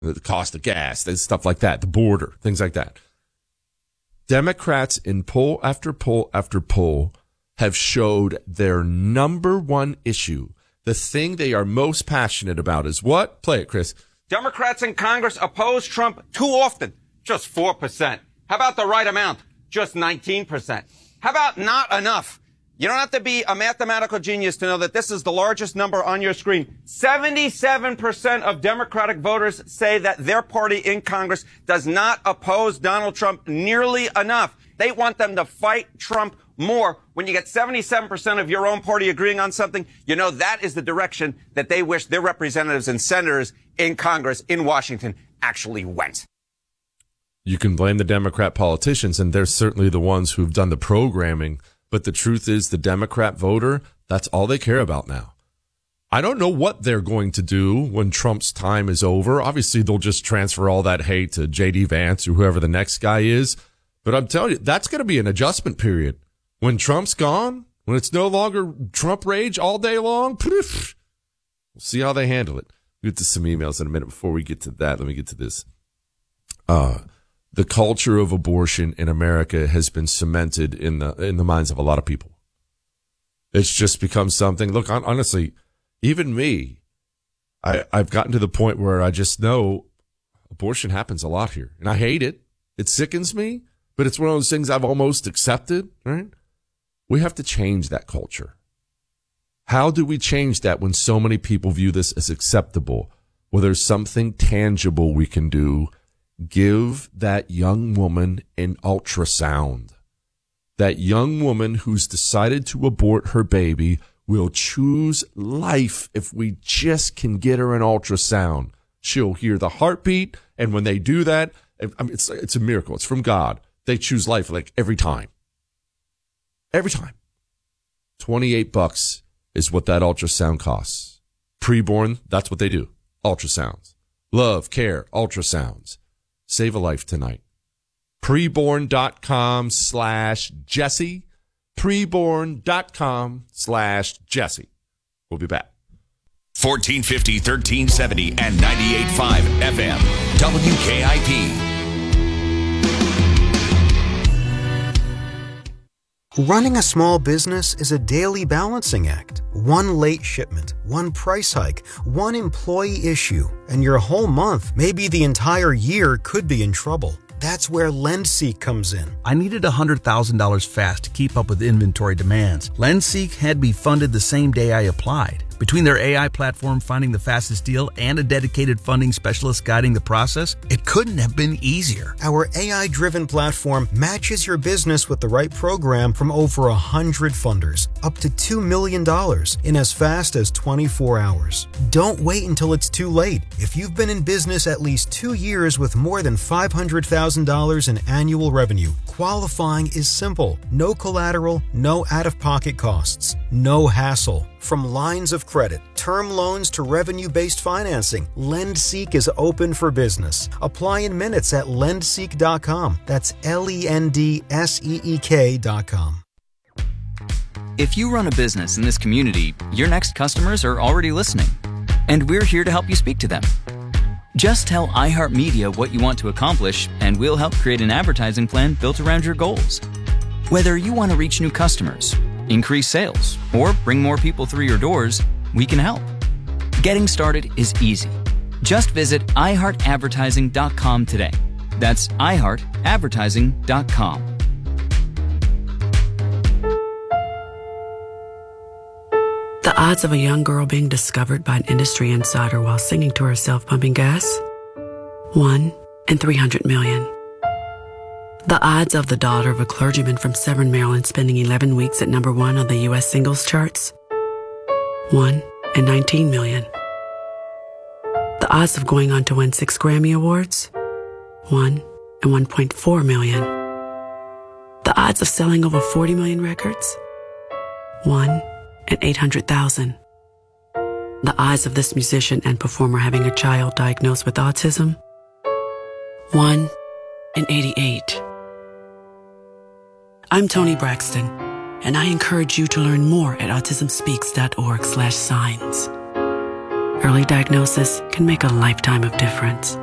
the cost of gas, stuff like that, the border, things like that. Democrats in poll after poll after poll have showed their number one issue, the thing they are most passionate about is what? Play it, Chris. Democrats in Congress oppose Trump too often, just 4%. How about the right amount? Just 19%. How about not enough? You don't have to be a mathematical genius to know that this is the largest number on your screen. 77% of Democratic voters say that their party in Congress does not oppose Donald Trump nearly enough. They want them to fight Trump more. When you get 77% of your own party agreeing on something, you know that is the direction that they wish their representatives and senators in Congress in Washington actually went. You can blame the Democrat politicians, and they're certainly the ones who've done the programming. But the truth is the Democrat voter, that's all they care about now. I don't know what they're going to do when Trump's time is over. Obviously, they'll just transfer all that hate to J.D. Vance or whoever the next guy is. But I'm telling you, that's going to be an adjustment period. When Trump's gone, when it's no longer Trump rage all day long, we'll see how they handle it. We'll get to some emails in a minute. Before we get to that, let me get to this. The culture of abortion in America has been cemented in the minds of a lot of people. It's just become something. Look, honestly, even me, I've gotten to the point where I just know abortion happens a lot here, and I hate it. It sickens me, but it's one of those things I've almost accepted, right? We have to change that culture. How do we change that when so many people view this as acceptable? Well, there's something tangible we can do. Give that young woman an ultrasound. That young woman who's decided to abort her baby will choose life if we just can get her an ultrasound. She'll hear the heartbeat, and when they do that, I mean, it's a miracle. It's from God. They choose life like every time. Every time. $28 is what that ultrasound costs. Preborn, that's what they do. Ultrasounds. Love, care, ultrasounds. Save a life tonight. Preborn.com/Jesse. Preborn.com/Jesse. We'll be back. 1450, 1370, and 98.5 FM. WKIP. Running a small business is a daily balancing act. One late shipment, one price hike, one employee issue, and your whole month, maybe the entire year, could be in trouble. That's where LendSeek comes in. I needed $100,000 fast to keep up with inventory demands. LendSeek had me funded the same day I applied. Between their AI platform finding the fastest deal and a dedicated funding specialist guiding the process, it couldn't have been easier. Our AI-driven platform matches your business with the right program from over 100 funders, up to $2 million in as fast as 24 hours. Don't wait until it's too late. If you've been in business at least 2 years with more than $500,000 in annual revenue, qualifying is simple. No collateral, no out-of-pocket costs, no hassle. From lines of credit, term loans to revenue-based financing, LendSeek is open for business. Apply in minutes at lendseek.com. That's LENDSEEK.com. If you run a business in this community, your next customers are already listening, and we're here to help you speak to them. Just tell iHeartMedia what you want to accomplish, and we'll help create an advertising plan built around your goals. Whether you want to reach new customers, increase sales, or bring more people through your doors, we can help. Getting started is easy. Just visit iHeartAdvertising.com today. That's iHeartAdvertising.com. The odds of a young girl being discovered by an industry insider while singing to herself pumping gas? 1 in 300 million. The odds of the daughter of a clergyman from Severn, Maryland spending 11 weeks at number 1 on the U.S. singles charts? 1 in 19 million. The odds of going on to win 6 Grammy Awards? 1 in 1.4 million. The odds of selling over 40 million records? 1 in 800,000. The odds of this musician and performer having a child diagnosed with autism? 1 in 88. I'm Toni Braxton, and I encourage you to learn more at autismspeaks.org/signs. Early diagnosis can make a lifetime of difference.